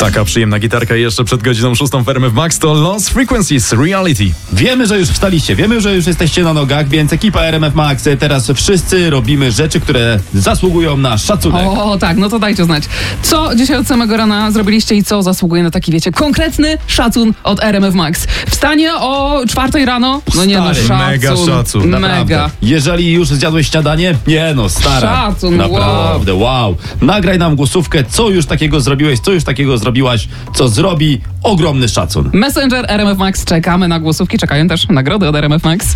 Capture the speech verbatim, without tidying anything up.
Taka przyjemna gitarka jeszcze przed godziną szóstą w R M F Max to Lost Frequencies Reality. Wiemy, że już wstaliście, wiemy, że już jesteście na nogach, więc ekipa R M F Max, teraz wszyscy robimy rzeczy, które zasługują na szacunek. O, tak, no to dajcie znać. Co dzisiaj od samego rana zrobiliście i co zasługuje na taki, wiecie, konkretny szacun od R M F Max? Wstanie o czwartej rano? No nie, no Stary, szacun. mega szacun. Naprawdę. Mega. Jeżeli już zjadłeś śniadanie, nie no, stara. Szacun, Naprawdę, wow. wow. Nagraj nam głosówkę, co już takiego zrobiłeś, co już takiego zrobiłaś, co zrobi ogromny szacun. Messenger R M F Max, czekamy na głosówki, czekają też nagrody od R M F Max.